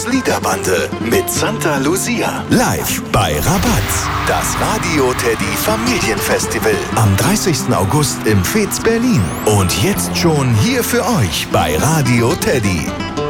Liederbande mit Santa Lucia. Live bei Rabatz. Das Radio Teddy Familienfestival am 30. August im Fez Berlin. Und jetzt schon hier für euch bei Radio Teddy.